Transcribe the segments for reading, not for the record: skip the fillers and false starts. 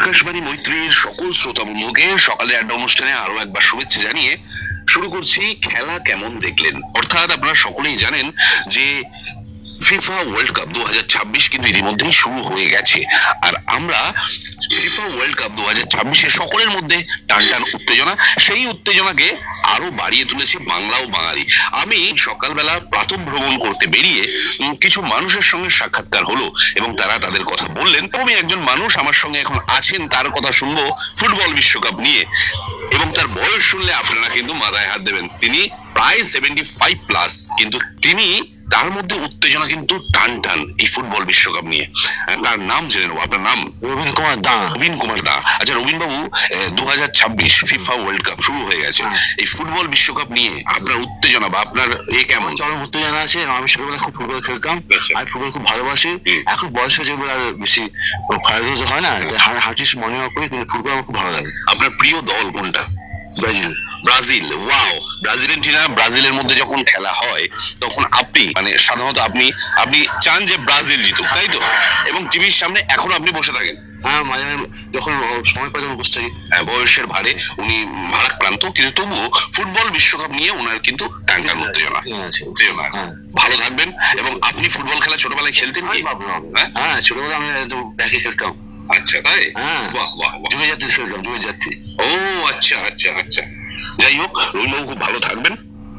আকাশবাণী মৈত্রীর সকল শ্রোতা বন্ধুকে সকালে আড্ডা অনুষ্ঠানে আরো একবার শুভেচ্ছা জানিয়ে শুরু করছি খেলা কেমন দেখলেন। অর্থাৎ আপনারা সকলেই জানেন যে ফিফা ওয়ার্ল্ড কাপ 2026 কিন্তু ইতিমধ্যেই শুরু হয়ে গেছে, আর আমরা ফিফা ওয়ার্ল্ড কাপ 2026 সকলের মধ্যে টান টান উত্তেজনা, সেই উত্তেজনাকে আরো বাড়িয়ে তুলেছে বাংলা ও বাঙালি। আমি সকালবেলা প্রাতঃ ভ্রমণ করতে বেরিয়ে কিছু মানুষের সঙ্গে সাক্ষাৎকার হলো এবং তারা তাদের কথা বললেন। আমি একজন মানুষ আমার সঙ্গে এখন আছেন, তার কথা শুনবো ফুটবল বিশ্বকাপ নিয়ে, এবং তার বয়স শুনলে আপনারা কিন্তু মাথায় হাত দেবেন। তিনি প্রায় 75+, কিন্তু তিনি তার মধ্যে উত্তেজনা কিন্তু টান টান এই ফুটবল বিশ্বকাপ নিয়ে। তার নাম জেনে নেবো। আপনার নাম? রবীন কুমার দা। রবীন কুমার দা। আচ্ছা রবীন বাবু, 2026 ফিফা ওয়ার্ল্ড কাপ শুরু হয়ে গেছে, এই ফুটবল বিশ্বকাপ নিয়ে আপনার উত্তেজনা বা আপনার কেমন? চরম উত্তেজনা আছে। আমি ছোটবেলায় খুব ফুটবল খেলতাম, আমি ফুটবল খুব ভালোবাসি। এখন বয়স হয়েছে বলে আর বেশি খেলাধুলো হয় না, হার্টিস মনে করি, কিন্তু ফুটবল আমার খুব ভালো লাগে। আপনার প্রিয় দল কোনটা? ব্রাজিল। Brazil, wow. ব্রাজিলেন্টিনা, ব্রাজিলের মধ্যে যখন খেলা হয় তখন আপনি মানে সাধারণত আপনি চান যে ব্রাজিল জিতুক, তাই তো? এবং টিভির সামনে এখনো আপনি বসে থাকেন? হ্যাঁ, মাঝে মাঝে যখন সময় পাই তখন বসে থাকি। বয়সের ভারে উনি ভারাক্রান্ত, কিন্তু তবুও ফুটবল বিশ্বকাপ নিয়ে ওনার কিন্তু টানটান উত্তেজনা আছে। ভালো থাকবেন। এবং আপনি ফুটবল খেলা ছোটবেলায় খেলতেন কি? হ্যাঁ, ছোটবেলায় আমি একদম ব্যাকে খেলতাম। আচ্ছা, তাই? হ্যাঁ, বাহ বাহ বাহ। যুগে যাত্রী খেলতাম, যুগে যাত্রী। ও আচ্ছা আচ্ছা আচ্ছা। যাই হোক, রবিবাবু খুব ভালো থাকবেন।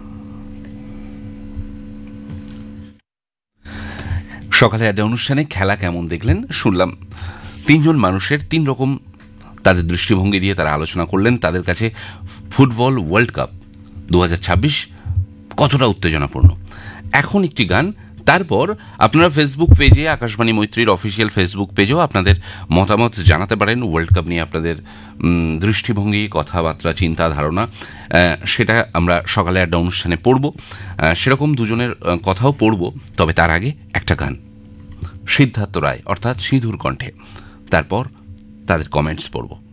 সকালে একটা অনুষ্ঠানে খেলা কেমন দেখলেন শুনলাম। তিনজন মানুষের তিন রকম তাদের দৃষ্টিভঙ্গি দিয়ে তারা আলোচনা করলেন তাদের কাছে ফুটবল ওয়ার্ল্ড কাপ 2026 কতটা উত্তেজনাপূর্ণ। এখন একটি গান, তারপর আপনারা ফেসবুক পেজে, আকাশবাণী মৈত্রীর অফিসিয়াল ফেসবুক পেজেও আপনাদের মতামত জানাতে পারেন। ওয়ার্ল্ড কাপ নিয়ে আপনাদের দৃষ্টিভঙ্গি, কথাবার্তা, চিন্তা, ধারণা, সেটা আমরা সকালে একটা অনুষ্ঠানে পড়ব। সেরকম দুজনের কথাও পড়ব, তবে তার আগে একটা গান, সিদ্ধার্থ রায় অর্থাৎ সিঁধুর কণ্ঠে, তারপর তাদের কমেন্টস পড়ব।